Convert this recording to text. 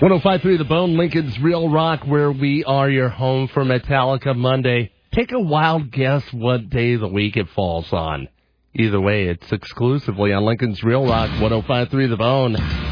105.3 The Bone, Lincoln's Real Rock, where we are your home for Metallica Monday. Take a wild guess what day of the week it falls on. Either way, it's exclusively on Lincoln's Real Rock, 105.3 The Bone.